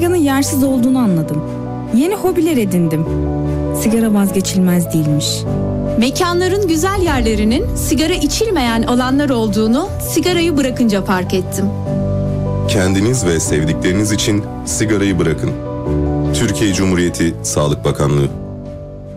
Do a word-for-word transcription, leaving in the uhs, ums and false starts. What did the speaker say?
sigaranın yersiz olduğunu anladım. Yeni hobiler edindim. Sigara vazgeçilmez değilmiş. Mekanların güzel yerlerinin sigara içilmeyen alanlar olduğunu sigarayı bırakınca fark ettim. Kendiniz ve sevdikleriniz için sigarayı bırakın. Türkiye Cumhuriyeti Sağlık Bakanlığı.